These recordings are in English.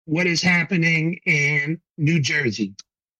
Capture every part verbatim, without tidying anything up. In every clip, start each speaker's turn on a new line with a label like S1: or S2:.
S1: what is happening in New Jersey.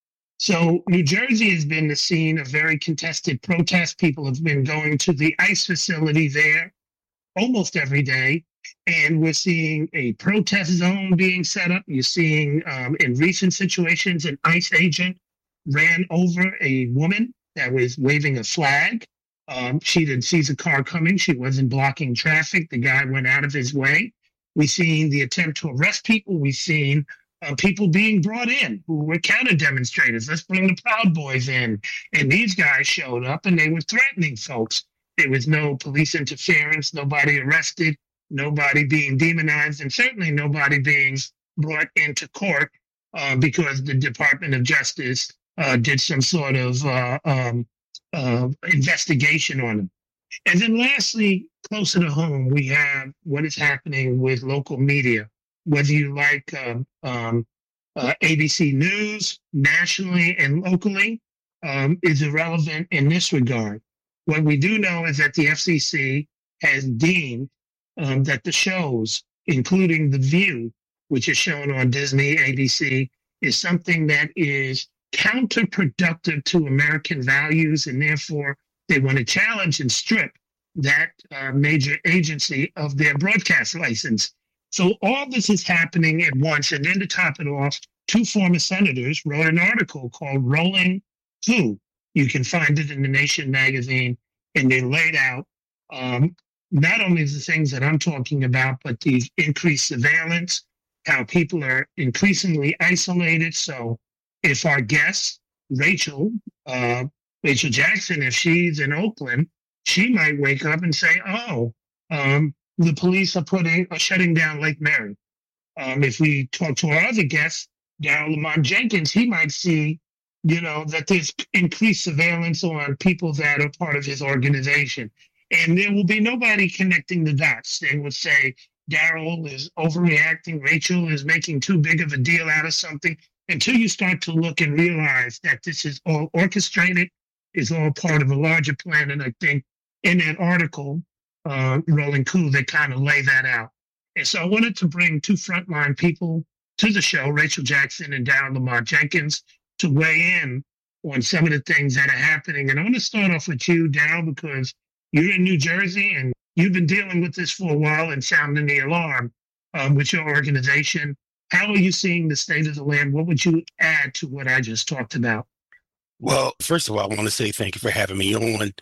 S1: So New Jersey has been the scene of very contested protests. People have been going to the ICE facility there almost every day. And we're seeing a protest zone being set up. You're seeing um, in recent situations, an ICE agent ran over a woman that was waving a flag. Um, she didn't see the car coming. She wasn't blocking traffic. The guy went out of his way. We've seen the attempt to arrest people. We've seen uh, people being brought in who were counter demonstrators. Let's bring the Proud Boys in. And these guys showed up and they were threatening folks. There was no police interference, nobody arrested, nobody being demonized, and certainly nobody being brought into court uh, because the Department of Justice uh, did some sort of uh, um, uh, investigation on them. And then lastly, closer to home, we have what is happening with local media, whether you like um, um, uh, A B C News nationally and locally um, is irrelevant in this regard. What we do know is that the F C C has deemed um, that the shows, including The View, which is shown on Disney, A B C, is something that is counterproductive to American values, and therefore they want to challenge and strip that uh, major agency of their broadcast license. So all this is happening at once, and then to top it off, two former senators wrote an article called Rolling Coup. You can find it in the Nation magazine, and they laid out um, not only the things that I'm talking about, but the increased surveillance, how people are increasingly isolated. So if our guest, Rachel, uh, Rachel Jackson, if she's in Oakland, she might wake up and say, oh, um, the police are putting are shutting down Lake Mary. Um, if we talk to our other guest, Darrell Lamont Jenkins, he might see, you know, that there's increased surveillance on people that are part of his organization. And there will be nobody connecting the dots. They would say Darrell is overreacting, Rachel is making too big of a deal out of something, until you start to look and realize that this is all orchestrated, is all part of a larger plan. And I think in that article, uh, Rolling Coup, they kind of lay that out. And so I wanted to bring two frontline people to the show, Rachel Jackson and Darrell Lamont Jenkins, to weigh in on some of the things that are happening. And I want to start off with you, Darrell, because you're in New Jersey and you've been dealing with this for a while and sounding the alarm um, with your organization. How are you seeing the state of the land? What would you add to what I just talked about?
S2: Well, first of all, I want to say thank you for having me on.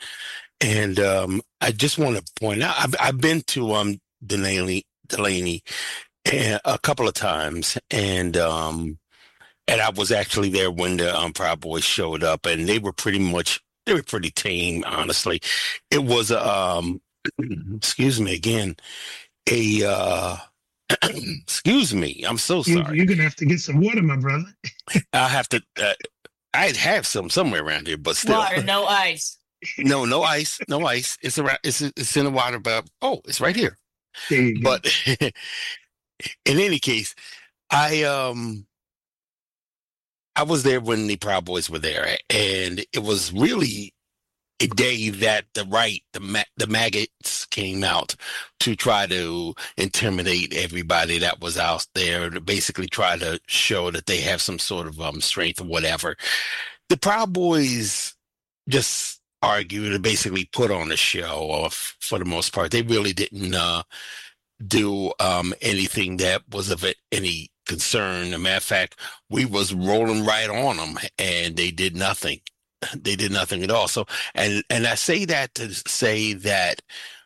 S2: And um, I just want to point out, I've, I've been to um, Delaney, Delaney a couple of times, and um, and I was actually there when the um, Proud Boys showed up, and they were pretty much, they were pretty tame, honestly. It was, um, excuse me again, a, uh, excuse me, I'm so sorry.
S1: You, you're going to have to get some water, my brother.
S2: I'll have to, uh, I'd have some somewhere around here, but still.
S3: Water, no ice.
S2: No, no ice, no ice. It's around. It's it's in the water, but oh, it's right here.
S1: There you go.
S2: But in any case, I um I was there when the Proud Boys were there, and it was really a day that the right, the ma- the maggots came out to try to intimidate everybody that was out there, to basically try to show that they have some sort of um strength or whatever. The Proud Boys just argue to basically put on a show, or f- for the most part. They really didn't uh, do um, anything that was of any concern. As a matter of fact, we was rolling right on them, and they did nothing. They did nothing at all. So, and and I say that to say that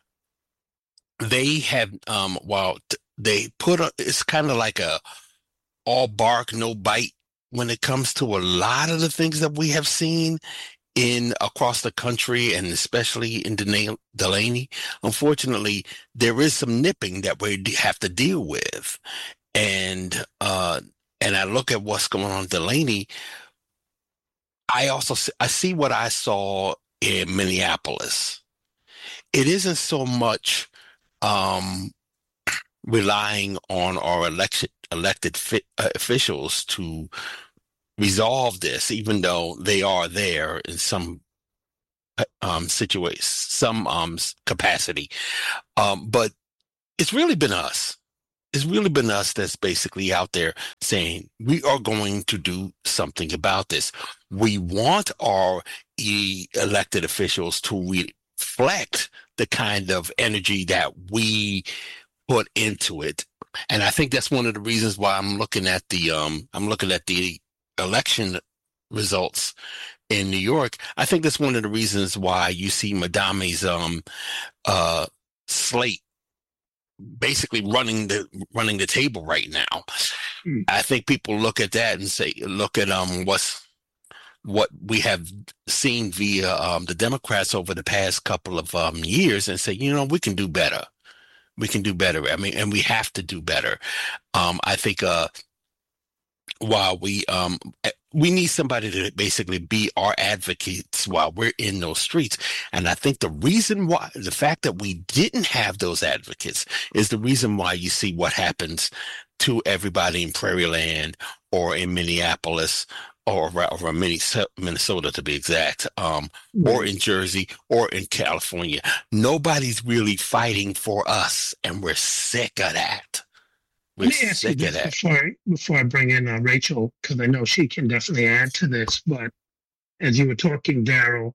S2: they have, um, while t- they put a, it's kind of like a all bark, no bite when it comes to a lot of the things that we have seen in across the country, and especially in Dena- Delaney. Unfortunately, there is some nipping that we d- have to deal with. And uh, and I look at what's going on in Delaney. I also see, I see what I saw in Minneapolis. It isn't so much um, relying on our election elected fi- uh, officials to resolve this, even though they are there in some um, situation, some um, capacity. Um, but it's really been us. it's really been us that's basically out there saying we are going to do something about this. We want our e- elected officials to reflect the kind of energy that we put into it. And I think that's one of the reasons why I'm looking at the um I'm looking at the election results in New York. I think that's one of the reasons why you see Madami's um uh slate basically running the running the table right now.
S1: Mm.
S2: I think people look at that and say, look at um what's what we have seen via um, the Democrats over the past couple of um, years, and say, you know, we can do better. We can do better. I mean, and we have to do better. Um, I think uh, while we um, we need somebody to basically be our advocates while we're in those streets. And I think the reason why, the fact that we didn't have those advocates is the reason why you see what happens to everybody in Prairie Land or in Minneapolis or, or Minnesota to be exact, um, or in Jersey or in California. Nobody's really fighting for us, and we're sick of that. We're
S1: Let me ask you this before, before I bring in uh, Rachel, because I know she can definitely add to this. But as you were talking, Daryl,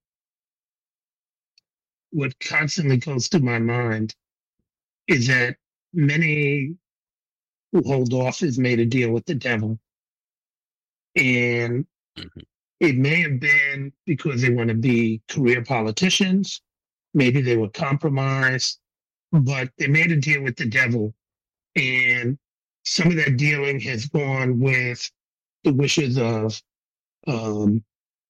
S1: what constantly goes to my mind is that many who hold office made a deal with the devil. And mm-hmm. it may have been because they want to be career politicians. Maybe they were compromised, but they made a deal with the devil. And some of that dealing has gone with the wishes of um,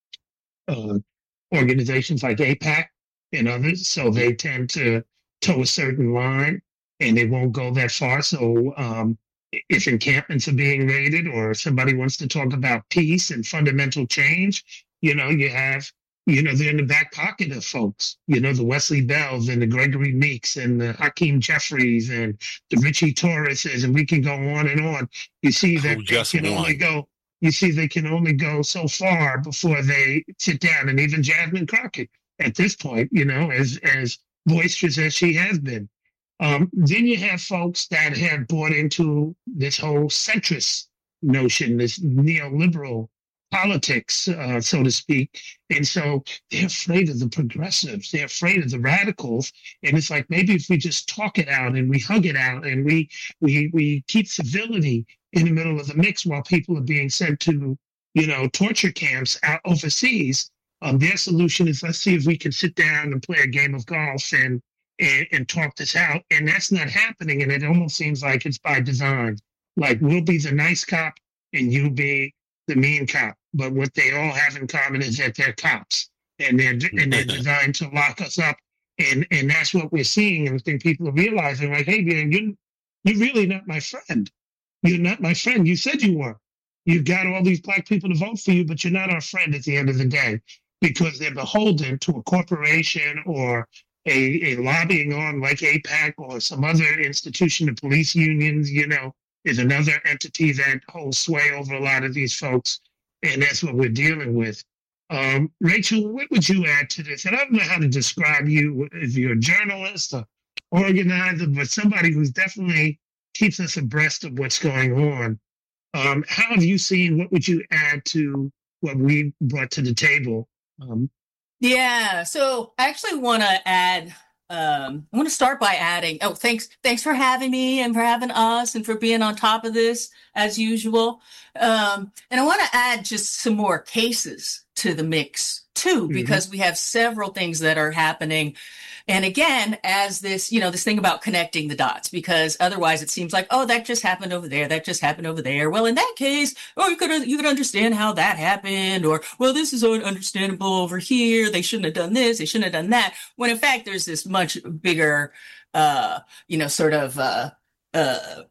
S1: uh, organizations like AIPAC and others. So they tend to toe a certain line and they won't go that far. So um, if encampments are being raided or somebody wants to talk about peace and fundamental change, you know, you have, you know, they're in the back pocket of folks, you know, the Wesley Bells and the Gregory Meeks and the Hakeem Jeffries and the Richie Torreses, and we can go on and on. You see that
S2: oh,
S1: they can
S2: one.
S1: only go, you see they can only go so far before they sit down. And even Jasmine Crockett at this point, you know, as, as boisterous as she has been. Um, then you have folks that have bought into this whole centrist notion, this neoliberal politics, uh, so to speak. And so they're afraid of the progressives. They're afraid of the radicals. And it's like, maybe if we just talk it out and we hug it out and we we we keep civility in the middle of the mix while people are being sent to, you know, torture camps out overseas, um, their solution is, let's see if we can sit down and play a game of golf and And, and talk this out. And that's not happening. And it almost seems like it's by design. Like, we'll be the nice cop and you be the mean cop. But what they all have in common is that they're cops. And they're, and they're designed to lock us up. And and that's what we're seeing. And I think people are realizing, like, hey, man, you, you're really not my friend. You're not my friend. You said you were. You've got all these black people to vote for you, but you're not our friend at the end of the day. Because they're beholden to a corporation or A, a lobbying arm like AIPAC or some other institution, the police unions, you know, is another entity that holds sway over a lot of these folks. And that's what we're dealing with. Um, Rachel, what would you add to this? And I don't know how to describe you, if you're a journalist or organizer, but somebody who's definitely keeps us abreast of what's going on. Um, how have you seen, what would you add to what we brought to the table? Um,
S3: Yeah, so I actually want to add, um, I want to start by adding, oh, thanks, thanks for having me and for having us and for being on top of this as usual. Um, and I want to add just some more cases to the mix too, mm-hmm. because we have several things that are happening. And again, as this, you know, this thing about connecting the dots, because otherwise it seems like, oh, that just happened over there. That just happened over there. Well, in that case, oh, you could, you could understand how that happened. Or, well, this is understandable over here. They shouldn't have done this. They shouldn't have done that. When in fact, there's this much bigger, uh, you know, sort of, uh, uh,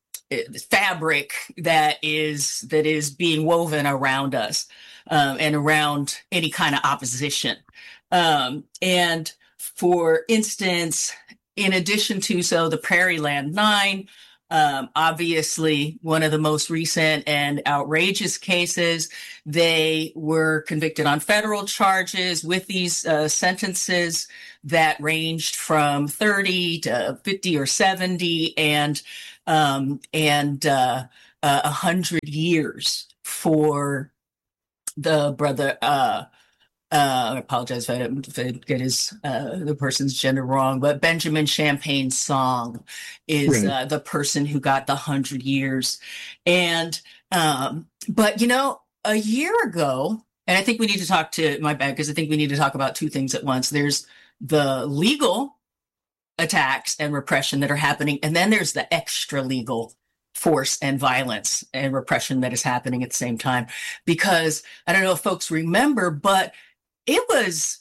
S3: fabric that is, that is being woven around us, um, and around any kind of opposition. Um, and, For instance, in addition to, so the Prairie Land Nine, Um, obviously, one of the most recent and outrageous cases, they were convicted on federal charges with these uh, sentences that ranged from thirty to fifty or seventy and um, and uh, uh, one hundred years for the brother. Uh, Uh, I apologize if I, if I get his uh, the person's gender wrong, but Benjamin Champagne Song is
S1: Right.
S3: uh, the person who got the hundred years. And um, but you know, a year ago, and I think we need to talk to my bad because I think we need to talk about two things at once. There's the legal attacks and repression that are happening, and then there's the extra legal force and violence and repression that is happening at the same time. Because I don't know if folks remember, but it was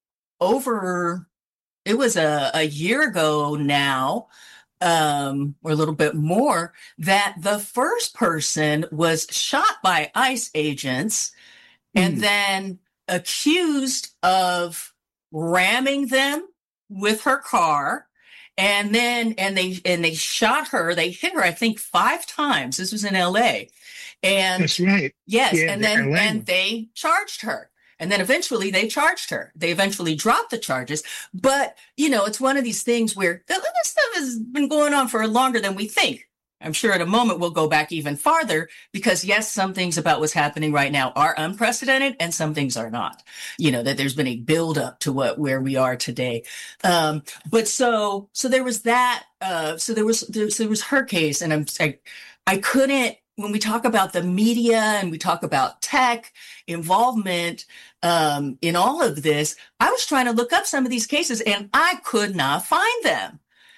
S3: over, it was a, a year ago now, um, or a little bit more, that the first person was shot by ICE agents and
S1: Mm.
S3: then accused of ramming them with her car. And then, and they, and they shot her, they hit her, I think, five times. This was in L A. And
S1: That's right.
S3: yes,
S1: Yeah,
S3: and
S1: the
S3: then
S1: L A
S3: and
S1: one.
S3: they charged her. And then eventually they charged her. They eventually dropped the charges. But, you know, it's one of these things where this stuff has been going on for longer than we think. I'm sure in a moment we'll go back even farther because, yes, some things about what's happening right now are unprecedented and some things are not. You know, that there's been a buildup to what where we are today. Um, but so so there was that. Uh, so there was there, so there was her case. And I'm I, I couldn't. When we talk about the media and we talk about tech involvement um, in all of this, I was trying to look up some of these cases and I could not find them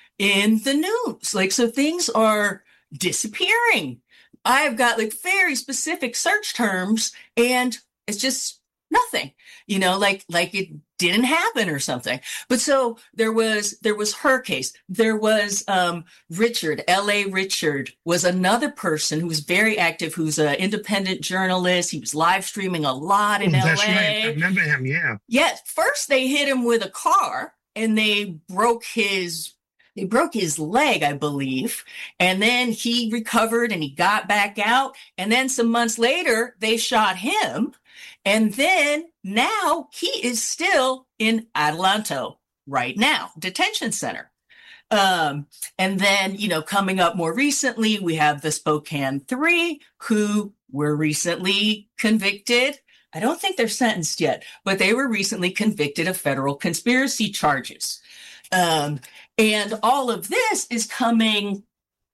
S3: in the news. Like, so things are disappearing. I've got like very specific search terms and it's just nothing, you know, like, like it didn't happen or something. But so there was, there was her case. There was um, Richard, L A Richard was another person who was very active, who's an independent journalist. He was live streaming a lot in
S1: Oh,
S3: L A.
S1: that's right. I remember him. Yeah.
S3: Yes. First they hit him with a car and they broke his They broke his leg, I believe. And then he recovered and he got back out. And then some months later, they shot him. And then now he is still in Adelanto right now, detention center. Um, and then, you know, coming up more recently, we have the Spokane Three, who were recently convicted. I don't think they're sentenced yet, but they were recently convicted of federal conspiracy charges. Um, and all of this is coming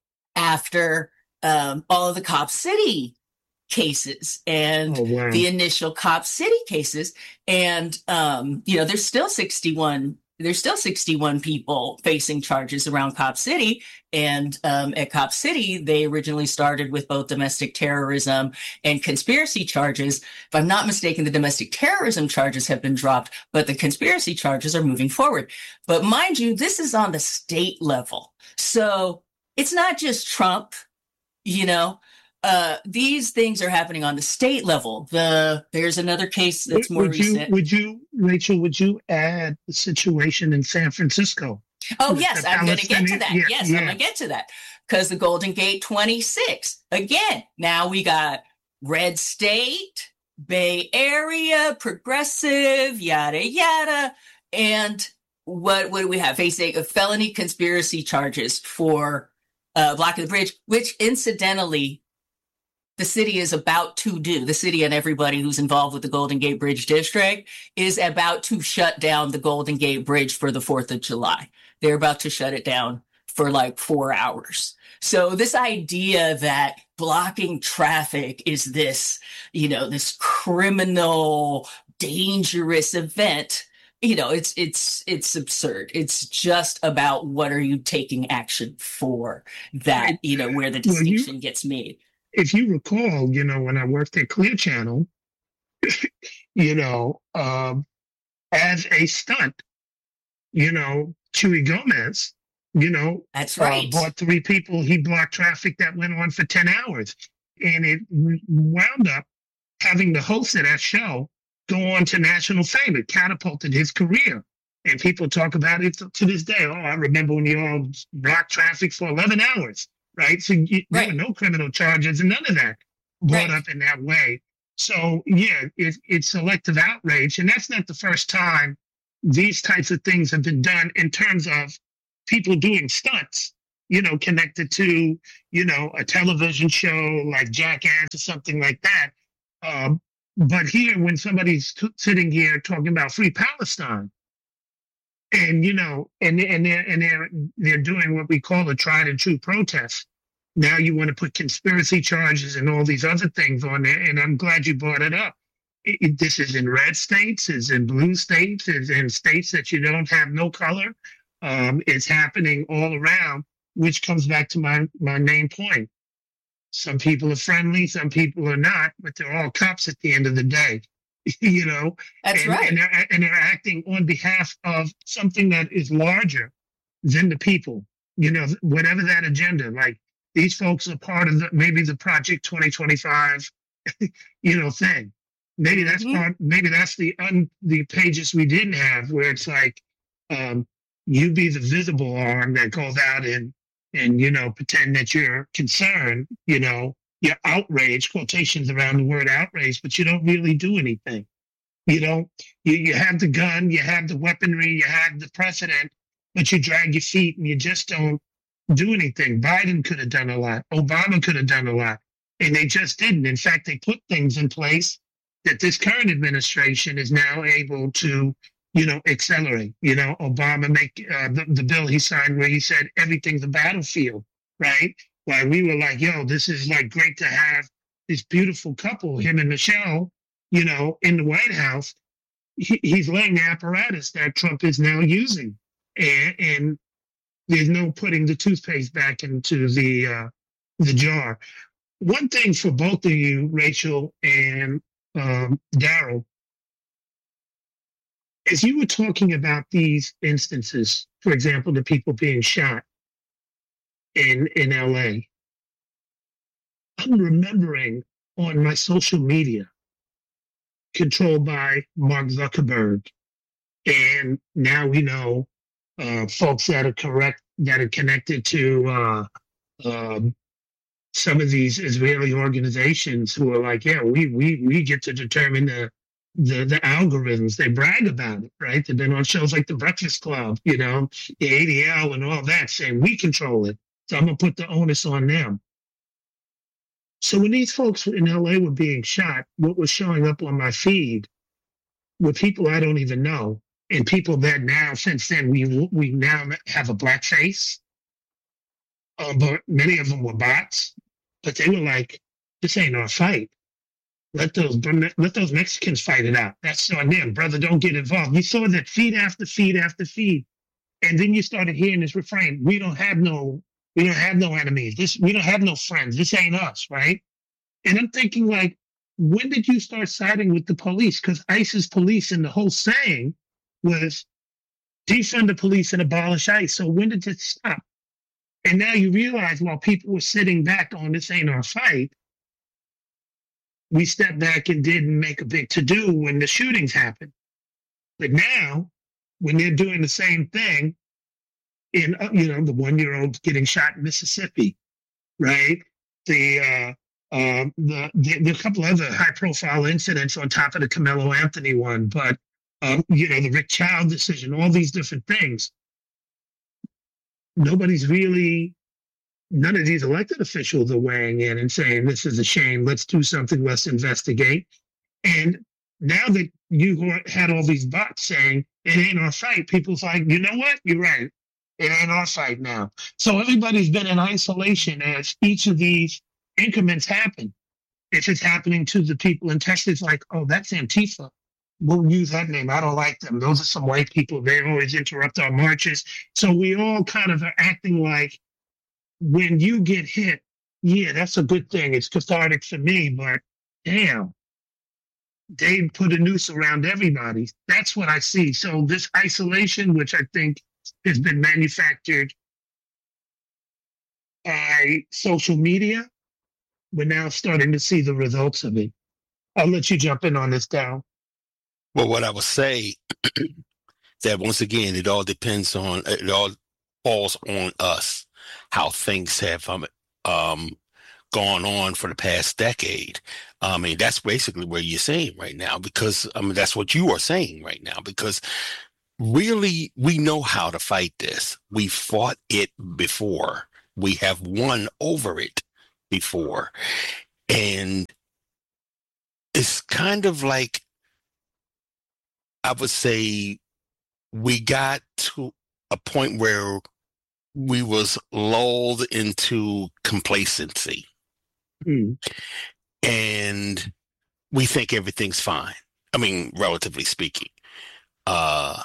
S3: after um, all of the Cop City cases and
S1: Oh, wow.
S3: the initial Cop City cases. And, um, you know, there's still sixty-one, there's still sixty-one people facing charges around Cop City. And um, at Cop City, they originally started with both domestic terrorism and conspiracy charges. If I'm not mistaken, the domestic terrorism charges have been dropped, but the conspiracy charges are moving forward. But mind you, this is on the state level. So it's not just Trump, you know. Uh, these things are happening on the state level. The there's another case that's
S1: Would-
S3: more
S1: would you,
S3: recent.
S1: would you, Rachel, would you add the situation in San Francisco?
S3: Oh,
S1: with
S3: yes,
S1: the
S3: I'm going to get to
S1: Palestinian-
S3: that.
S1: yeah,
S3: yes,
S1: yeah.
S3: I'm going to get to that. Because the Golden Gate twenty-six, again, now we got red state, Bay Area, progressive, yada, yada. And what, what do we have? Facing a felony conspiracy charges for uh, blocking the bridge, which incidentally, the city is about to do, the city and everybody who's involved with the Golden Gate Bridge District is about to shut down the Golden Gate Bridge for the fourth of July. They're about to shut it down for like four hours. So this idea that blocking traffic is this, you know, this criminal, dangerous event, you know, it's, it's, it's absurd. It's just about what are you taking action for that, you know, where the
S1: Well, you-
S3: distinction gets made.
S1: If you recall, you know, when I worked at Clear Channel, you know, um, as a stunt, you know, Chuy Gomez, you know,
S3: That's
S1: uh,
S3: right.
S1: bought three people. He blocked traffic that went on for ten hours. And it wound up having the host of that show go on to national fame. It catapulted his career. And people talk about it to this day. Oh, I remember when you all blocked traffic for eleven hours. right? So you, there were
S3: Right.
S1: no criminal charges and none of that brought
S3: Right.
S1: up in that way. So yeah, it, it's selective outrage, and that's not the first time these types of things have been done in terms of people doing stunts, you know, connected to, you know, a television show like Jackass or something like that. Um, but here, when somebody's t- sitting here talking about free Palestine, and you know, and and they're and they're they're doing what we call a tried and true protest. Now you want to put conspiracy charges and all these other things on there, and I'm glad you brought it up. It, it- this is in red states, it's in blue states, it's in states that you don't have no color. Um, it's happening all around, which comes back to my my main point. Some people are friendly, some people are not, but they're all cops at the end of the day. You know,
S3: That's
S1: and,
S3: right.
S1: and, they're, and they're acting on behalf of something that is larger than the people, you know, whatever that agenda. Like these folks are part of the, maybe the Project twenty twenty-five, you know, thing. Maybe that's
S3: Mhm.
S1: part, maybe that's the un, the pages we didn't have where it's like, um, you be the visible arm that goes out and, and, you know, pretend that you're concerned, you know, you're outraged, quotations around the word outrage, but you don't really do anything. You know, you, you have the gun, you have the weaponry, you have the precedent, but you drag your feet and you just don't do anything. Biden could have done a lot. Obama could have done a lot. And they just didn't. In fact, they put things in place that this current administration is now able to, you know, accelerate. You know, Obama make uh, the, the bill he signed where he said everything's a battlefield, right? While we were like, yo, this is like great to have this beautiful couple, him and Michelle, you know, in the White House. He, he's laying the apparatus that Trump is now using. And, and there's no putting the toothpaste back into the uh, the jar. One thing for both of you, Rachel and um, Daryl, as you were talking about these instances, for example, the people being shot in in L A, I'm remembering on my social media, controlled by Mark Zuckerberg, and now we know uh, folks that are correct that are connected to uh, um, some of these Israeli organizations who are like, yeah, we we we get to determine the the the algorithms. They brag about it, right? They've been on shows like The Breakfast Club, you know, the A D L and all that, saying we control it. So I'm gonna put the onus on them. So when these folks in L A were being shot, what was showing up on my feed were people I don't even know, and people that now, since then, we we now have a black face. Uh, but many of them were bots. But they were like, "This ain't our fight. Let those let those Mexicans fight it out. That's on them, brother. Don't get involved." You saw that feed after feed after feed, and then you started hearing this refrain: "We don't have no, we don't have no enemies. This, we don't have no friends. This ain't us, right?" And I'm thinking, like, when did you start siding with the police? Because ICE's police, and the whole saying was defund the police and abolish ICE. So when did it stop? And now you realize while people were sitting back on this ain't our fight, we stepped back and didn't make a big to-do when the shootings happened. But now, when they're doing the same thing, in uh, you know, the one-year-old getting shot in Mississippi, right? The uh, uh, the, the the couple other high-profile incidents on top of the Carmelo Anthony one, but um, you know, the Rick Child decision, all these different things. Nobody's really, none of these elected officials are weighing in and saying, this is a shame, let's do something, let's investigate. And now that you had all these bots saying, it ain't our fight, people's like, you know what, you're right, it ain't our fight now. So everybody's been in isolation as each of these increments happen. If it's happening to the people in Texas, like, oh, that's Antifa. We'll use that name. I don't like them. Those are some white people. They always interrupt our marches. So we all kind of are acting like when you get hit, yeah, that's a good thing. It's cathartic for me, but damn, they put a noose around everybody. That's what I see. So this isolation, which I think has been manufactured by social media, we're now starting to see the results of it. I'll let you jump in on this, Dow.
S2: Well, what I would say that once again, it all depends on, it all falls on us, how things have um, um, gone on for the past decade. I mean, that's basically where you're saying right now, because I mean, that's what you are saying right now, because really, we know how to fight this. We fought it before. We have won over it before. And it's kind of like, I would say, we got to a point where we was lulled into complacency.
S1: Mm.
S2: And we think everything's fine. I mean, relatively speaking. Uh,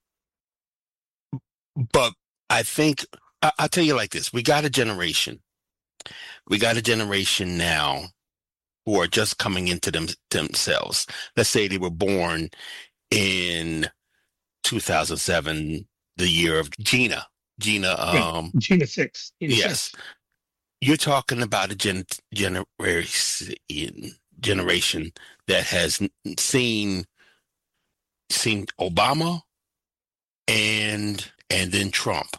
S2: but I think, I, I'll tell you like this. We got a generation. We got a generation now who are just coming into them themselves. Let's say they were born in two thousand seven, the year of Gina. Gina. Um,
S1: yeah, Gina six. Gina
S2: yes.
S1: six.
S2: You're talking about a gen- generation generation that has seen seen Obama and and then Trump.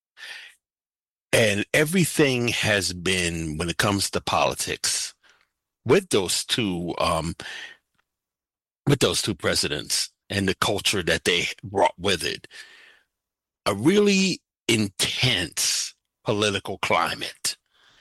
S2: And everything has been, when it comes to politics, with those two um, with those two presidents and the culture that they brought with it, a really intense political climate.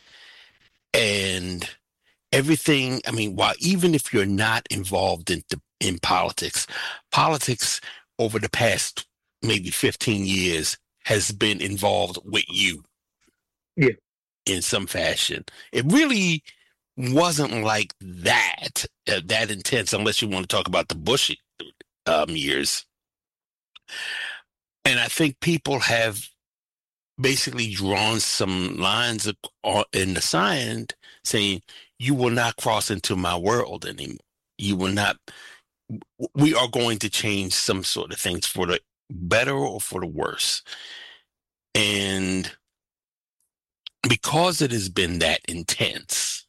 S2: And everything, I mean, while even if you're not involved in the, in politics, politics over the past maybe fifteen years has been involved with you.
S1: Yeah.
S2: In some fashion. It really wasn't like that, uh, that intense, unless you want to talk about the Bush um, years. And I think people have basically drawn some lines of, uh, in the sand saying, you will not cross into my world anymore. You will not, we are going to change some sort of things for the better or for the worse. And because it has been that intense,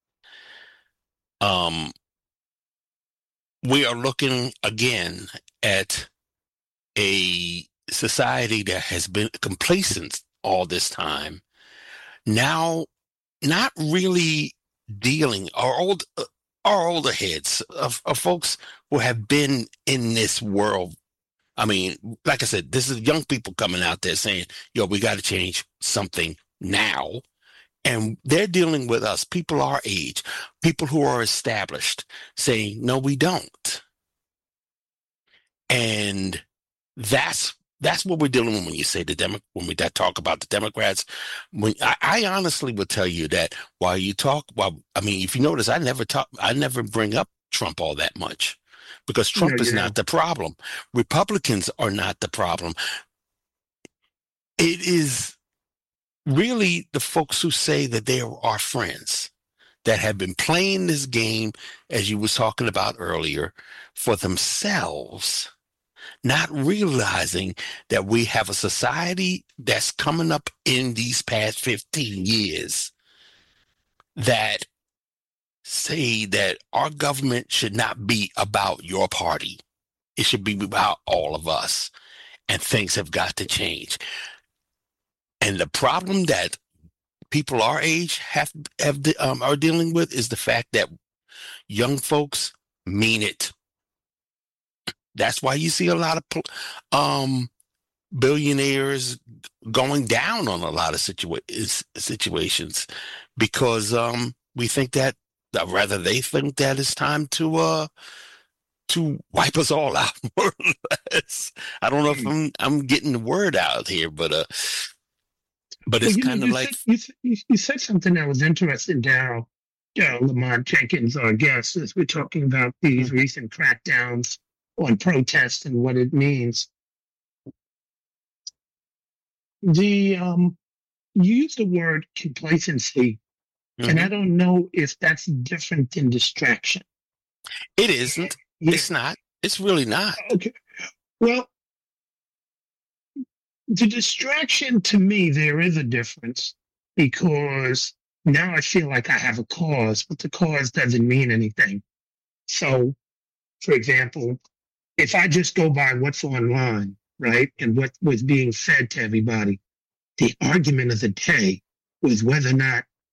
S2: um, we are looking again at a society that has been complacent all this time. Now, not really dealing, our old, our older heads of, of folks who have been in this world. I mean, like I said, this is young people coming out there saying, yo, we got to change something now. And they're dealing with us, people our age, people who are established, saying, no, we don't. And that's that's what we're dealing with when you say the Demo- when we that talk about the Democrats. When I, I honestly would tell you that while you talk, while I mean, if you notice, I never talk, I never bring up Trump all that much, because Trump
S1: No,
S2: is
S1: you
S2: not
S1: don't.
S2: the problem. Republicans are not the problem. It is really the folks who say that they are our friends, that have been playing this game, as you was talking about earlier, for themselves, not realizing that we have a society that's coming up in these past fifteen years that say that our government should not be about your party. It should be about all of us, and things have got to change. And the problem that people our age have have um, are dealing with is the fact that young folks mean it. That's why you see a lot of um, billionaires going down on a lot of situa- situations, because um, we think that, uh, rather they think that it's time to uh, to wipe us all out, more or less. I don't know if I'm I'm getting the word out here, but uh, but
S1: Well,
S2: it's
S1: you know,
S2: kind of
S1: you
S2: like
S1: said, you, s- you, you said something that was interesting, Daryl. Daryl Lamont Jenkins, our guest, as we're talking about these recent crackdowns on protest and what it means. The um, you used the word complacency, and I
S2: Mhm.
S1: don't know if that's different than distraction.
S2: It isn't.
S1: Yeah.
S2: It's not. It's really not.
S1: Okay. Well, the distraction, to me, there is a difference, because now I feel like I have a cause, but the cause doesn't mean anything. So, for example, if I just go by what's online, right, and what was being fed to everybody, the argument of the day was whether or not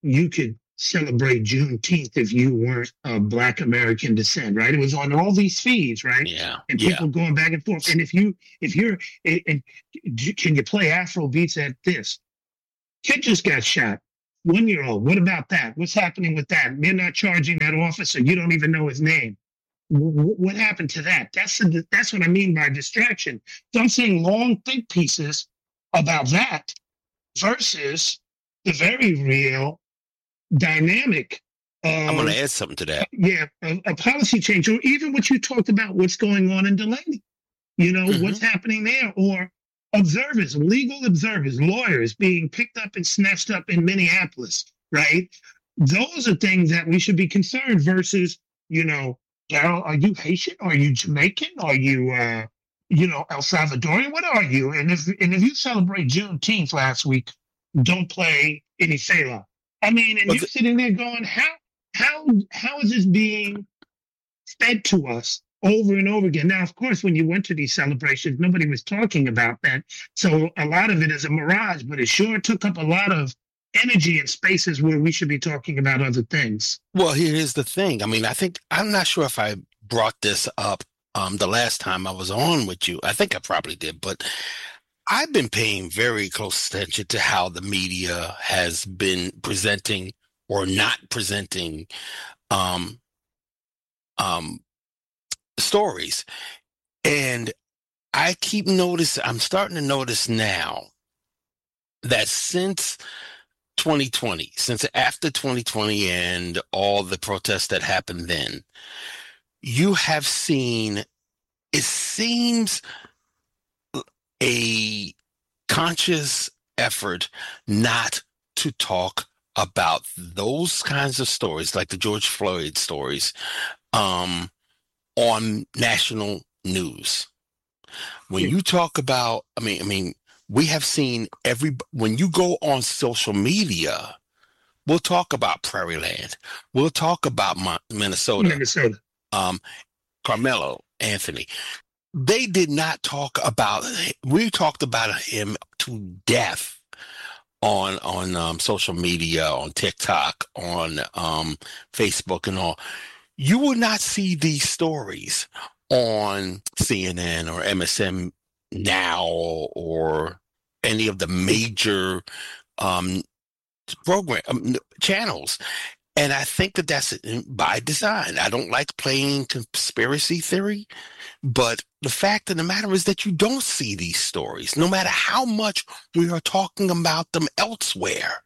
S1: you could celebrate Juneteenth if you weren't of Black American descent, right? It was on all these feeds, right?
S2: Yeah,
S1: and
S2: yeah.
S1: people going back and forth. And if you, if you're, and, and can you play Afro beats at this? Kid just got shot. One year old. What about that? What's happening with that? They're not charging that officer. You don't even know his name. W- what happened to that? That's a, that's what I mean by distraction. So I'm saying long think pieces about that versus the very real dynamic.
S2: I'm going to add something to that.
S1: Yeah, a, a policy change, or even what you talked about, what's going on in Delaney. You know, mm-hmm. what's happening there, or observers, legal observers, lawyers being picked up and snatched up in Minneapolis, right? Those are things that we should be concerned versus, you know, Daryl, are you Haitian? Are you Jamaican? Are you, uh, you know, El Salvadorian? What are you? And if and if you celebrate Juneteenth last week, don't play any Fela. I mean, and but you're the- sitting there going, how how how is this being fed to us over and over again? Now, of course, when you went to these celebrations, nobody was talking about that. So a lot of it is a mirage, but it sure took up a lot of energy in spaces where we should be talking about other things.
S2: Well, here's the thing. I mean, I think, I'm not sure if I brought this up um, the last time I was on with you. I think I probably did, but I've been paying very close attention to how the media has been presenting or not presenting um, um, stories. And I keep noticing, I'm starting to notice now that since twenty twenty, since after twenty twenty and all the protests that happened then, you have seen, it seems, a conscious effort not to talk about those kinds of stories, like the George Floyd stories, um, on national news. When you talk about, I mean, I mean, we have seen every, when you go on social media, we'll talk about Prairie Land. We'll talk about Mon- Minnesota.
S1: Minnesota.
S2: Um, Carmelo Anthony. They did not talk about, we talked about him to death on, on um, social media, on TikTok, on um, Facebook and all. You will not see these stories on C N N or M S N Now or any of the major um, program um, channels. And I think that that's by design. I don't like playing conspiracy theory, but the fact of the matter is that you don't see these stories, no matter how much we are talking about them elsewhere.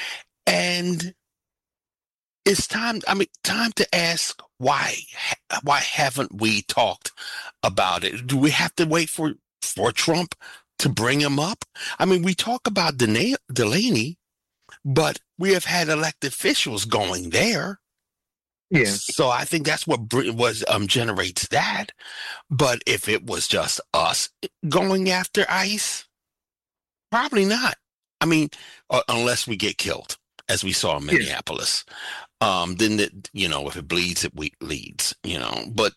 S2: And it's time, I mean, time to ask why, why haven't we talked about it? Do we have to wait for, for Trump to bring him up? I mean, we talk about Dena- Delaney, but we have had elected officials going there.
S1: Yeah.
S2: So I think that's what was um, generates that. But if it was just us going after ICE, probably not. I mean, uh, unless we get killed, as we saw in Minneapolis. Yeah. Um, then, it, you know, if it bleeds, it leads, you know. But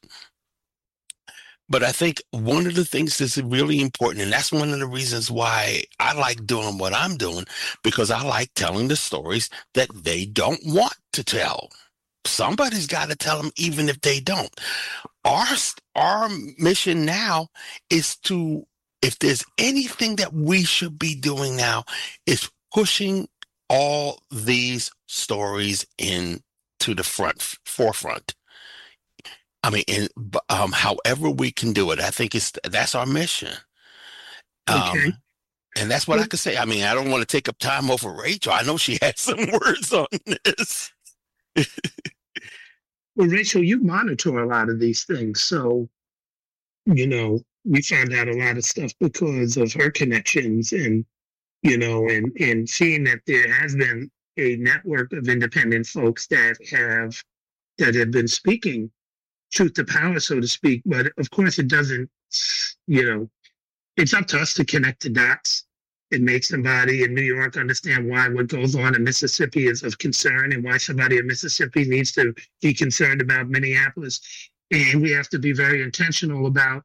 S2: But I think one of the things that's really important, and that's one of the reasons why I like doing what I'm doing, because I like telling the stories that they don't want to tell. Somebody's got to tell them, even if they don't. Our, our mission now is to, if there's anything that we should be doing now, is pushing all these stories into the front, forefront. I mean, in, um, however we can do it, I think it's that's our mission. Um,
S1: okay.
S2: And that's what well, I can say. I mean, I don't want to take up time over Rachel. I know she had some words on this.
S1: Well, Rachel, you monitor a lot of these things. So, you know, we found out a lot of stuff because of her connections and, you know, and, and seeing that there has been a network of independent folks that have that have been speaking truth to power, so to speak. But of course, it doesn't, you know, it's up to us to connect the dots and make somebody in New York understand why what goes on in Mississippi is of concern and why somebody in Mississippi needs to be concerned about Minneapolis. And we have to be very intentional about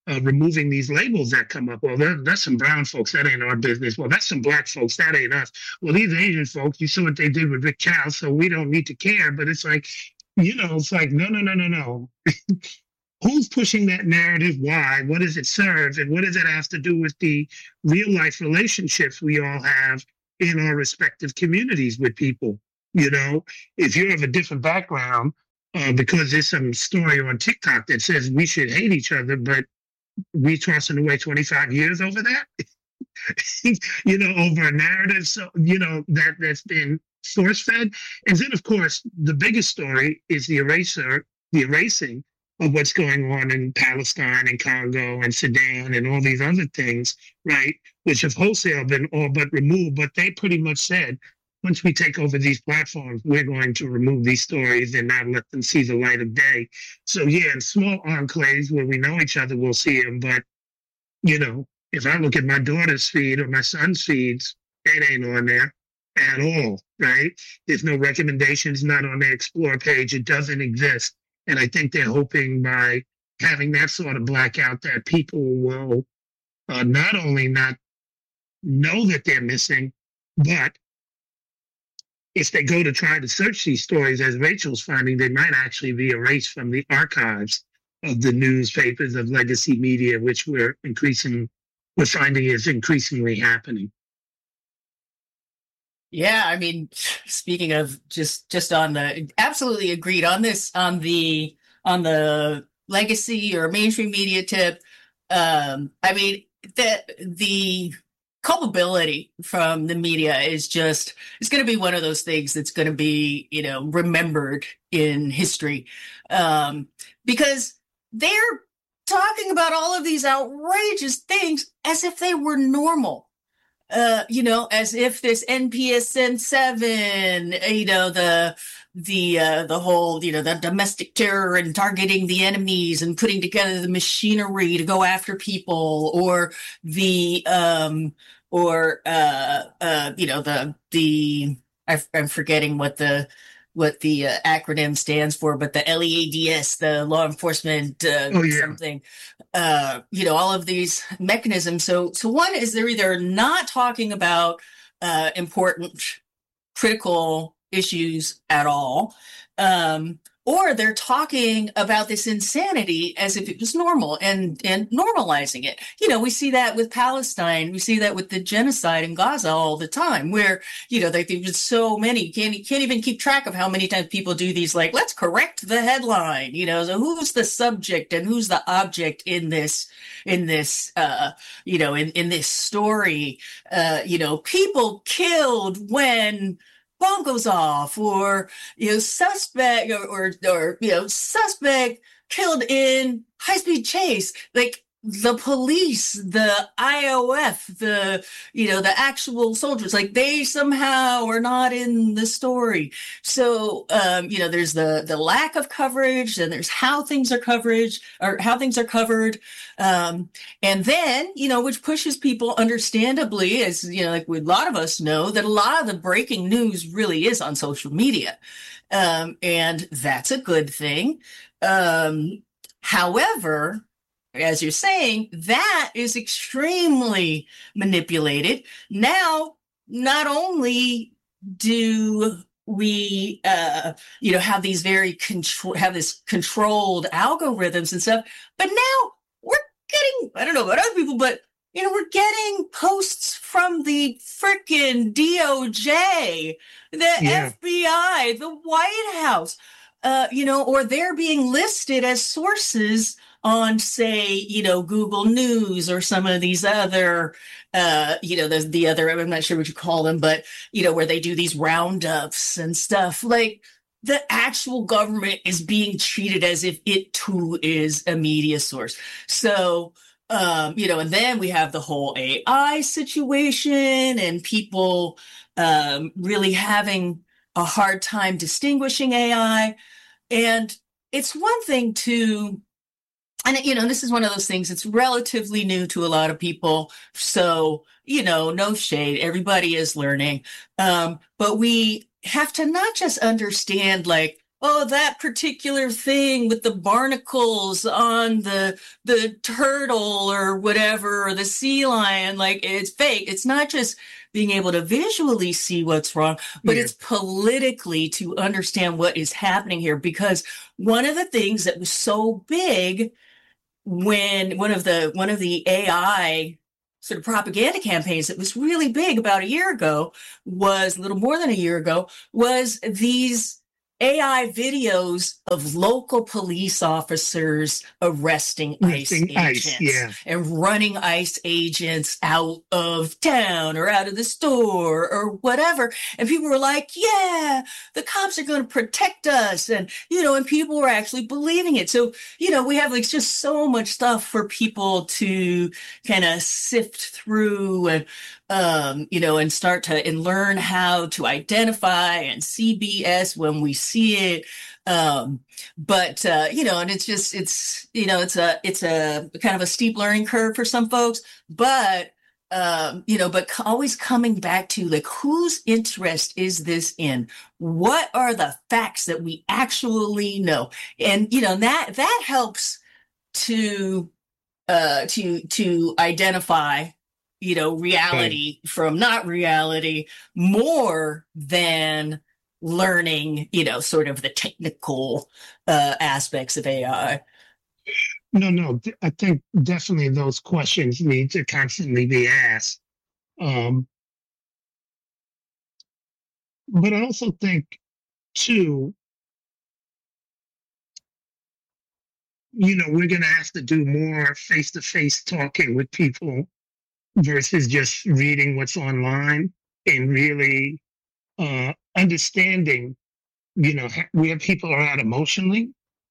S1: uh, removing these labels that come up. Well, there, that's some brown folks. That ain't our business. Well, that's some black folks. That ain't us. Well, these Asian folks, you saw what they did with Rick Charles, so we don't need to care. But it's like, you know, it's like, no, no, no, no, no. Who's pushing that narrative? Why? What does it serve? And what does it have to do with the real life relationships we all have in our respective communities with people? You know, if you're of a different background, uh, because there's some story on TikTok that says we should hate each other, but we tossing away twenty-five years over that, you know, over a narrative. So, you know, that that's been source fed. And then, of course, the biggest story is the eraser, the erasing of what's going on in Palestine and Congo and Sudan and all these other things, right, which have wholesale been all but removed. But they pretty much said, once we take over these platforms, we're going to remove these stories and not let them see the light of day. So, yeah, in small enclaves where we know each other, we'll see them. But, you know, if I look at my daughter's feed or my son's feeds, it ain't on there at all, right? There's no recommendations, not on the Explore page. It doesn't exist. And I think they're hoping by having that sort of blackout that people will uh, not only not know that they're missing, but if they go to try to search these stories, as Rachel's finding, they might actually be erased from the archives of the newspapers of legacy media, which we're increasing, we're finding is increasingly happening.
S3: Yeah, I mean, speaking of just just on the absolutely agreed on this on the on the legacy or mainstream media tip. Um, I mean, the the culpability from the media is just it's going to be one of those things that's going to be, you know, remembered in history, um, because they're talking about all of these outrageous things as if they were normal. Uh, you know, as if this N P S N seven, you know, the the uh, the whole, you know, the domestic terror and targeting the enemies and putting together the machinery to go after people, or the um, or uh, uh, you know, the the I, I'm forgetting what the what the uh, acronym stands for, but the L E A D S, the law enforcement uh,
S1: oh, yeah.
S3: something. Uh, you know, all of these mechanisms. So, so one is they're either not talking about uh, important, critical issues at all, um, or they're talking about this insanity as if it was normal and and normalizing it. You know, we see that with Palestine. We see that with the genocide in Gaza all the time, where, you know, there's just so many, you can't, you can't even keep track of how many times people do these, like, let's correct the headline, you know, so who's the subject and who's the object in this, in this, uh, you know, in, in this story, uh, you know, people killed when bomb goes off, or, you know, suspect or, or, or, you know, suspect killed in high-speed chase. Like, the police, the I O F, the, you know, the actual soldiers, like, they somehow are not in the story. So, um, you know, there's the, the lack of coverage, and there's how things are coverage or how things are covered. Um, and then, you know, which pushes people understandably, as, you know, like a lot of us know, that a lot of the breaking news really is on social media. Um, and that's a good thing. Um, however, as you're saying, that is extremely manipulated. Now, not only do we, uh, you know, have these very control, have this controlled algorithms and stuff, but now we're getting, I don't know about other people, but, you know, we're getting posts from the frickin' D O J, the yeah. F B I, the White House, uh, you know, or they're being listed as sources on, say, you know, Google News or some of these other, uh, you know, the, the other, I'm not sure what you call them, but, you know, where they do these roundups and stuff. Like, the actual government is being treated as if it too is a media source. So, um, you know, and then we have the whole A I situation and people um, really having a hard time distinguishing A I. And it's one thing to, and, you know, this is one of those things, it's relatively new to a lot of people. So, you know, no shade, everybody is learning. Um, but we have to not just understand, like, oh, that particular thing with the barnacles on the the turtle or whatever, or the sea lion, like it's fake. It's not just being able to visually see what's wrong, but
S1: Yeah.
S3: it's politically to understand what is happening here. Because one of the things that was so big when one of the one of the A I sort of propaganda campaigns that was really big about a year ago was a little more than a year ago was these A I videos of local police officers arresting ICE
S1: Arresting ICE,
S3: agents
S1: yeah.
S3: and running ICE agents out of town or out of the store or whatever. And people were like, yeah, the cops are going to protect us. And, you know, and people were actually believing it. So, you know, we have like just so much stuff for people to kind of sift through and, um, you know, and start to and learn how to identify and see B S when we see it. Um, but uh, you know, and it's just it's you know it's a it's a kind of a steep learning curve for some folks, but um, you know, but always coming back to like whose interest is this in? What are the facts that we actually know? And you know that that helps to uh, to to identify, you know, reality right. from not reality more than learning, you know, sort of the technical uh, aspects of A I.
S1: No, no, I think definitely those questions need to constantly be asked. Um, but I also think, too, you know, we're going to have to do more face-to-face talking with people versus just reading what's online and really uh, understanding, you know, where people are at emotionally.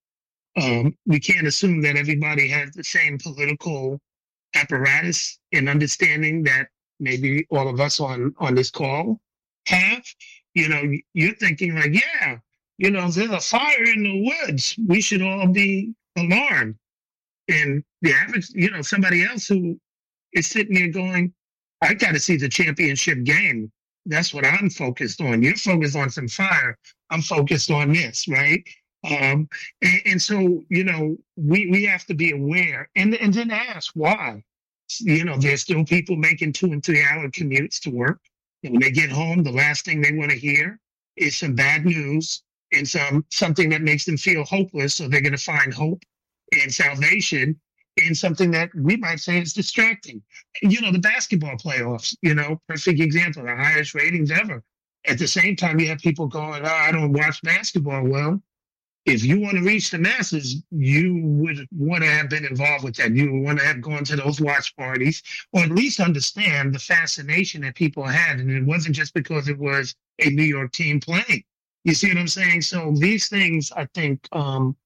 S1: Um, we can't assume that everybody has the same political apparatus and understanding that maybe all of us on, on this call have. You know, you're thinking like, yeah, you know, there's a fire in the woods. We should all be alarmed. And the average, you know, somebody else who is sitting there going, I got to see the championship game. That's what I'm focused on. You're focused on some fire. I'm focused on this, right? Um, and, and so, you know, we, we have to be aware and, and then ask why. You know, there's still people making two and three hour commutes to work. And when they get home, the last thing they want to hear is some bad news and some something that makes them feel hopeless. So they're going to find hope and salvation in something that we might say is distracting. You know, the basketball playoffs, you know, perfect example, the highest ratings ever. At the same time, you have people going, oh, I don't watch basketball. Well, if you want to reach the masses, you would want to have been involved with that. You would want to have gone to those watch parties, or at least understand the fascination that people had. And it wasn't just because it was a New York team playing. You see what I'm saying? So these things, I think, um,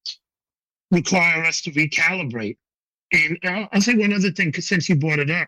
S1: require us to recalibrate. And I'll, I'll say one other thing, because since you brought it up,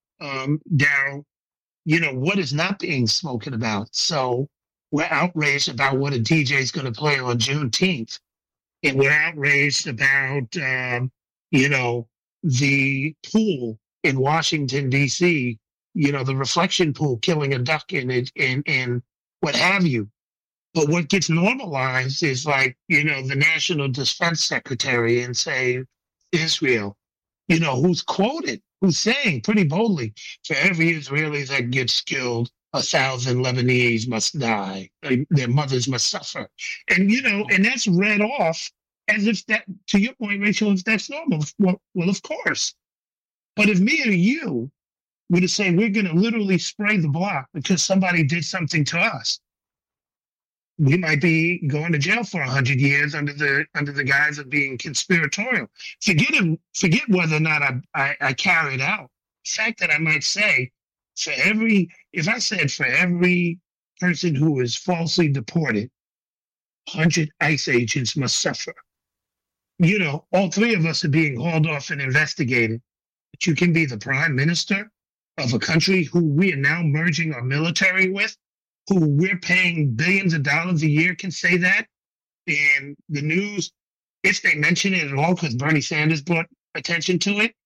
S1: um, Daryl, you know, what is not being spoken about? So we're outraged about what a D J is going to play on Juneteenth. And we're outraged about, um, you know, the pool in Washington, D C, you know, the reflection pool killing a duck in it and, and what have you. But what gets normalized is like, you know, the National Defense Secretary and say, Israel, you know, who's quoted, who's saying pretty boldly, for every Israeli that gets killed, a thousand Lebanese must die. Their mothers must suffer. And, you know, and that's read off as if that, to your point, Rachel, if that's normal. Well, well, of course. But if me or you were to say we're going to literally spray the block because somebody did something to us, we might be going to jail for a hundred years under the under the guise of being conspiratorial. Forget it, forget whether or not I, I, I carry it out. The fact that I might say, for every, if I said for every person who is falsely deported, one hundred ICE agents must suffer. You know, all three of us are being hauled off and investigated. But you can be the prime minister of a country who we are now merging our military with, who we're paying billions of dollars a year, can say that. And the news, if they mention it at all, because Bernie Sanders brought attention to it,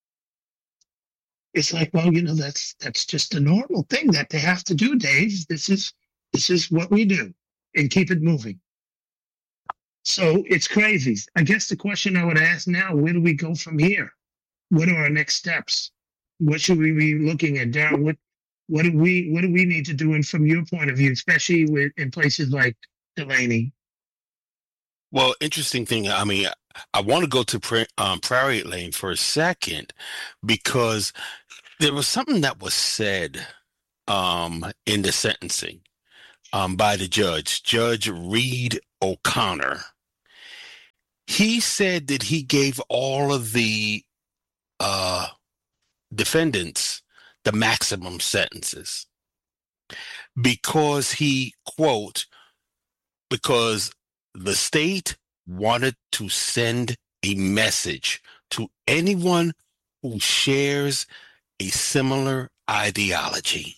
S1: it's like, well, you know, that's that's just a normal thing that they have to do, Dave. This is this is what we do, and keep it moving. So it's crazy. I guess the question I would ask now, where do we go from here? What are our next steps? What should we be looking at, Darryl? What what do we what do we need to do? And from your point of view, especially with in places like Delaney.
S2: Well, interesting thing. I mean, I want to go to pra- um, Prairie Lane for a second because there was something that was said um, in the sentencing um, by the judge, Judge Reed O'Connor. He said that he gave all of the uh, defendants the maximum sentences because he, quote, because the state wanted to send a message to anyone who shares a similar ideology.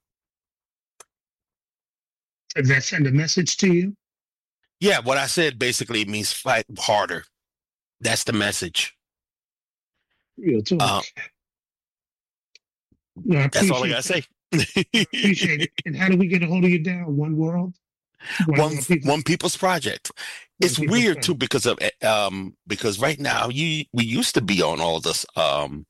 S1: Does that send a message to you?
S2: Yeah, what I said basically means fight harder. That's the message.
S1: Real talk.
S2: Uh,
S1: no, I
S2: that's all I gotta
S1: that.
S2: say.
S1: Appreciate it. And how do we get a hold of you down? One World?
S2: One, one, people. one People's Project. One it's people's weird project. Too because of um because right now you we used to be on all this um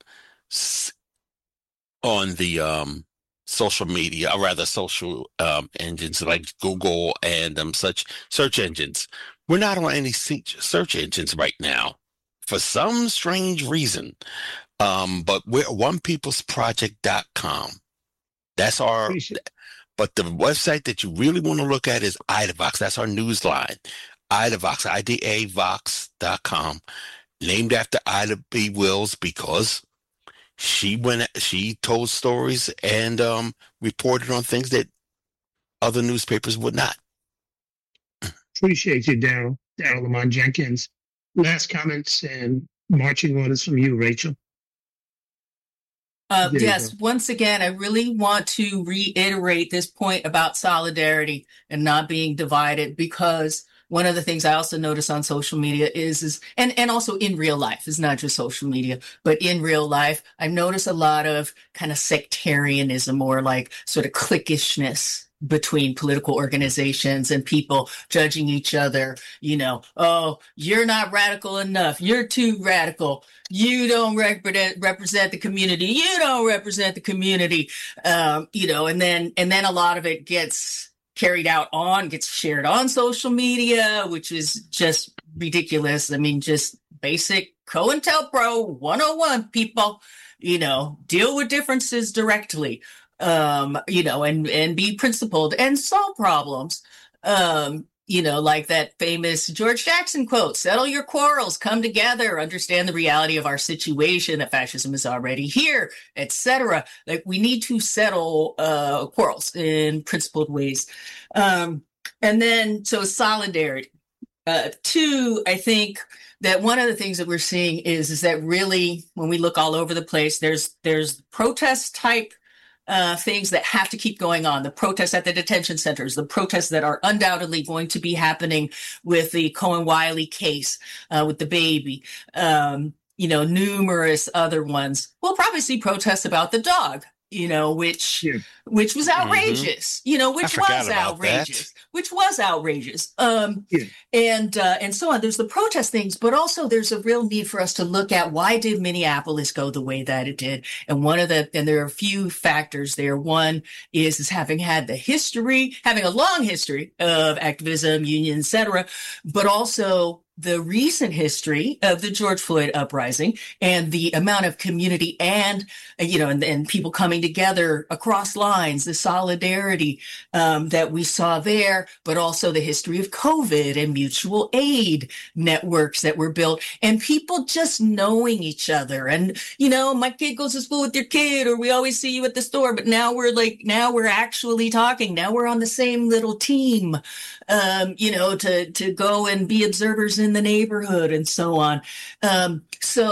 S2: on the um social media, or rather social um engines like Google and um such search engines. We're not on any search engines right now for some strange reason. Um, but we're one peoples project dot com. That's our. Appreciate. But the website that you really want to look at is IDAVOX. That's our news line. IDAVOX, I D A Vox dot com, named after Ida B. Wells because she went, she told stories and um, reported on things that other newspapers would not.
S1: Appreciate you, Darryl. Darryl Lamont Jenkins. Last comments and marching orders from you, Rachel.
S3: Uh, yes, once again, I really want to reiterate this point about solidarity and not being divided, because one of the things I also notice on social media is, is and, and also in real life, it's not just social media, but in real life, I've noticed a lot of kind of sectarianism or like sort of cliquishness between political organizations and people judging each other, you know, oh, you're not radical enough. You're too radical. You don't represent represent the community. You don't represent the community. Um, you know, and then and then a lot of it gets carried out on, gets shared on social media, which is just ridiculous. I mean, just basic COINTELPRO one oh one, people, you know, deal with differences directly. Um, you know, and, and be principled and solve problems. Um, you know, like that famous George Jackson quote, settle your quarrels, come together, understand the reality of our situation, that fascism is already here, et cetera. Like we need to settle uh, quarrels in principled ways. Um, and then, so solidarity. Uh, two, I think that one of the things that we're seeing is, is that really, when we look all over the place, there's, there's protest type Uh, things that have to keep going on, the protests at the detention centers, the protests that are undoubtedly going to be happening with the Cohen Wiley case, uh, with the baby, um, you know, numerous other ones. We'll probably see protests about the dog, you know, which yeah. which was outrageous, mm-hmm. you know, which was outrageous, that. which was outrageous. Um, yeah. And uh, and so on. There's the protest things, but also there's a real need for us to look at why did Minneapolis go the way that it did? And one of the, and there are a few factors there. One is, is having had the history, having a long history of activism, union, et cetera, but also the recent history of the George Floyd uprising and the amount of community and, you know, and, and people coming together across lines, the solidarity um, that we saw there, but also the history of COVID and mutual aid networks that were built and people just knowing each other. And, you know, my kid goes to school with your kid, or we always see you at the store, but now we're like, now we're actually talking. Now we're on the same little team, um, you know, to, to go and be observers in the neighborhood and so on. Um, so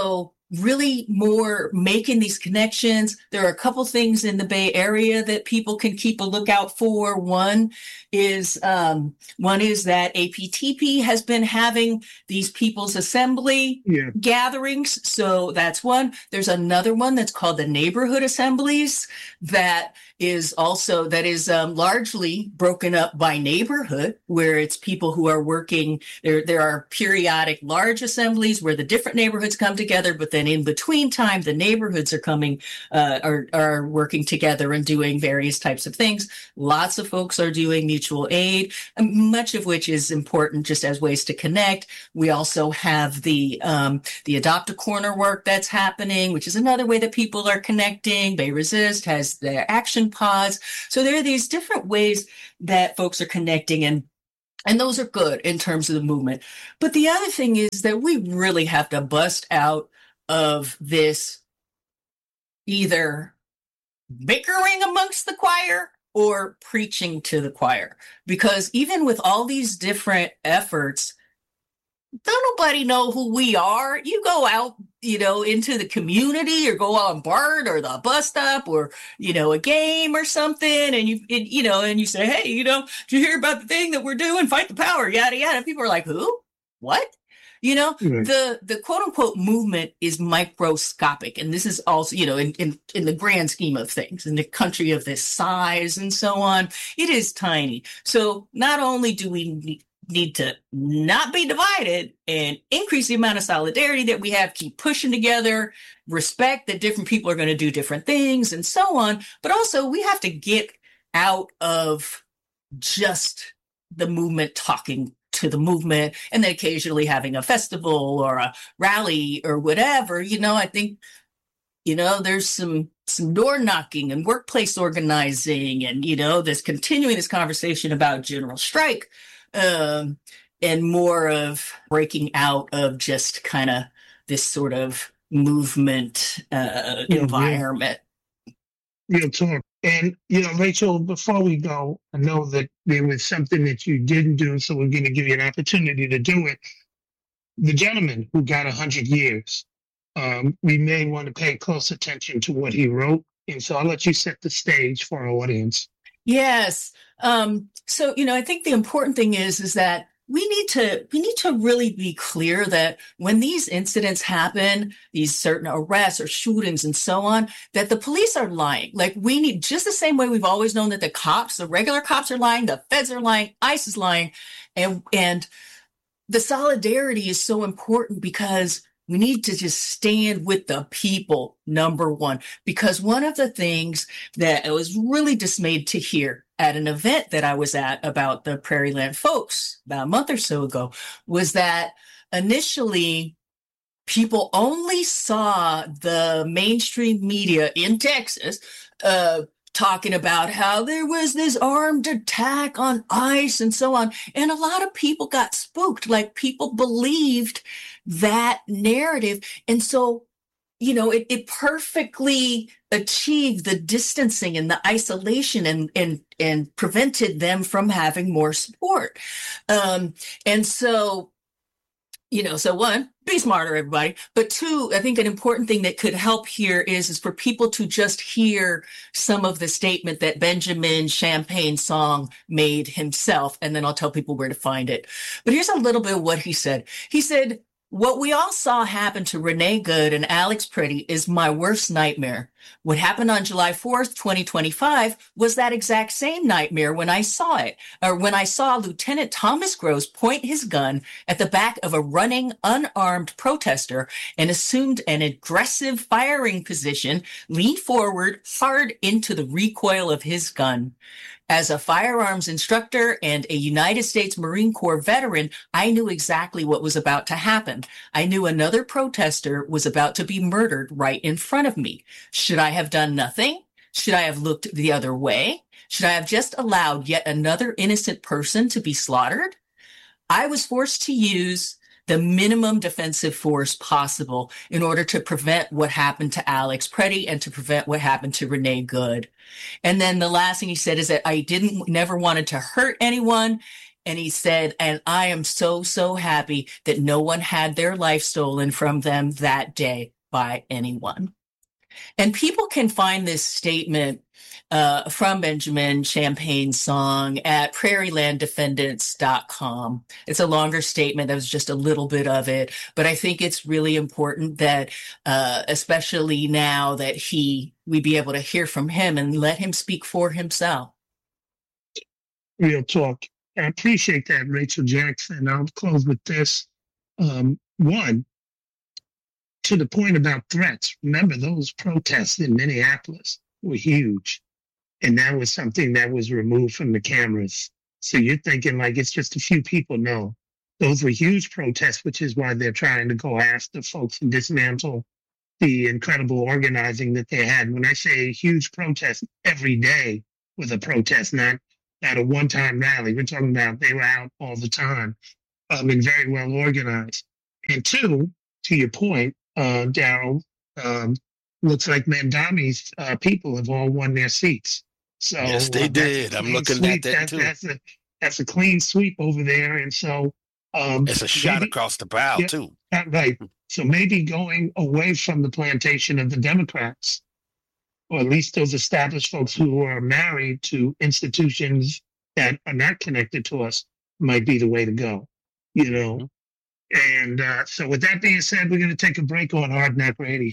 S3: really more making these connections. There are a couple things in the Bay Area that people can keep a lookout for. One is um, one is that A P T P has been having these People's Assembly
S1: Yeah.
S3: gatherings. So that's one. There's another one that's called the Neighborhood Assemblies that is also that is um, largely broken up by neighborhood, where it's people who are working. There, there are periodic large assemblies where the different neighborhoods come together, but then in between time, the neighborhoods are coming, uh, are are working together and doing various types of things. Lots of folks are doing mutual aid, much of which is important just as ways to connect. We also have the um, the Adopt a Corner work that's happening, which is another way that people are connecting. Bay Resist has their action pods. So there are these different ways that folks are connecting, and and those are good in terms of the movement. But the other thing is that we really have to bust out of this either bickering amongst the choir or preaching to the choir, because even with all these different efforts, don't nobody know who we are. You go out, you know, into the community or go on BART or the bus stop or, you know, a game or something. And you, it, you know, and you say, hey, you know, did you hear about the thing that we're doing? Fight the power, yada, yada. And people are like, who? What? You know,
S1: Right.
S3: the, the quote unquote movement is microscopic. And this is also, you know, in, in, in the grand scheme of things, in the country of this size and so on, it is tiny. So not only do we need need to not be divided and increase the amount of solidarity that we have, keep pushing together, respect that different people are going to do different things and so on. But also we have to get out of just the movement talking to the movement and then occasionally having a festival or a rally or whatever. You know, I think, you know, there's some some door knocking and workplace organizing and, you know, this continuing this conversation about general strike. Um, and more of breaking out of just kind of this sort of movement uh,
S1: Yeah,
S3: environment.
S1: Real talk. And, you know, Rachel, before we go, I know that there was something that you didn't do, so we're going to give you an opportunity to do it. The gentleman who got one hundred years, um, we may want to pay close attention to what he wrote. And so I'll let you set the stage for our audience.
S3: Yes. Um, so, you know, I think the important thing is, is that we need to, we need to really be clear that when these incidents happen, these certain arrests or shootings and so on, that the police are lying. Like we need, just the same way we've always known that the cops, the regular cops are lying, the feds are lying, ICE is lying. And, and the solidarity is so important because we need to just stand with the people, number one, because one of the things that I was really dismayed to hear at an event that I was at about the Prairie Land folks about a month or so ago was that initially people only saw the mainstream media in Texas uh, talking about how there was this armed attack on ICE and so on. And a lot of people got spooked, like people believed that narrative. And so, you know, it, it perfectly achieved the distancing and the isolation and, and, and prevented them from having more support. Um, and so, you know, so one, be smarter, everybody. But two, I think an important thing that could help here is, is for people to just hear some of the statement that Benjamin Champagne Song made himself. And then I'll tell people where to find it. But here's a little bit of what he said. He said, what we all saw happen to Renee Good and Alex Pretty is my worst nightmare. What happened on July fourth, twenty twenty-five was that exact same nightmare when I saw it, or when I saw Lieutenant Thomas Groves point his gun at the back of a running unarmed protester and assumed an aggressive firing position, leaned forward hard into the recoil of his gun. As a firearms instructor and a United States Marine Corps veteran, I knew exactly what was about to happen. I knew another protester was about to be murdered right in front of me. Should I have done nothing? Should I have looked the other way? Should I have just allowed yet another innocent person to be slaughtered? I was forced to use the minimum defensive force possible in order to prevent what happened to Alex Pretty and to prevent what happened to Renee Good. And then the last thing he said is that I didn't, never wanted to hurt anyone. And he said, and I am so, so happy that no one had their life stolen from them that day. by anyone. And people can find this statement uh, from Benjamin Champagne's song at prairie land defendants dot com. It's a longer statement. That was just a little bit of it. But I think it's really important that, uh, especially now that he, we be able to hear from him and let him speak for himself.
S1: Real talk. I appreciate that, Rachel Jackson. I'll close with this. Um, one, to the point about threats, remember those protests in Minneapolis were huge. And that was something that was removed from the cameras. So you're thinking like it's just a few people. No, those were huge protests, which is why they're trying to go after folks and dismantle the incredible organizing that they had. When I say huge protest, every day was a protest, not at a one-time rally. We're talking about they were out all the time um, and very well organized. And two, to your point, uh, Daryl, um, looks like Mandami's uh, people have all won their seats. So
S2: yes, they
S1: uh,
S2: did. I'm looking
S1: sweep.
S2: at that,
S1: that
S2: too.
S1: That's a, that's a clean sweep over there. And so um,
S2: it's a shot
S1: maybe,
S2: across the bow,
S1: yeah,
S2: too.
S1: Right. So maybe going away from the plantation of the Democrats, or at least those established folks who are married to institutions that are not connected to us, might be the way to go, you know. Mm-hmm. And uh, so with that being said, we're going to take a break on Hard Knock Radio.